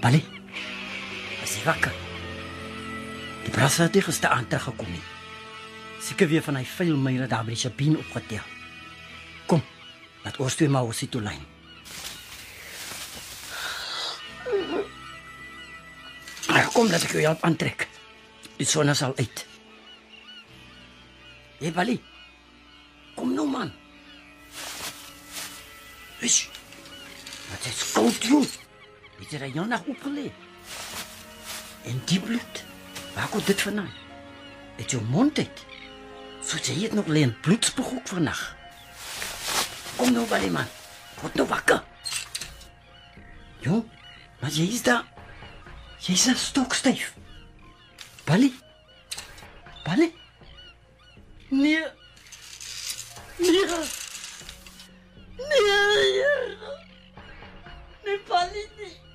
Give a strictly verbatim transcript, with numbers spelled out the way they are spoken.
Bali, as jy wakker? Die brasa het nie gisteraan teruggekom nie. Seker weer van hy vuil myre daar by die Sabine opgetel. Kom, laat ons twee maar osie toe lyn. Kom, laat ek jou help aantrek. Die son is al uit. Hé, Bali, kom nou, man. Wees, wat is koud, joh. Het jy daar jou nacht opgeleid? En die bloed, waar komt dit vandaan? Het jou mond uit? Soos jy het nog alleen bloedspoeg ook vannacht. Kom nou, Bali, man. Word nou wakker. Jong, maar jy is daar. Jy is daar stokstyf. Bali? Bali? Nee. Nee. Nee. Nee, Bali nie.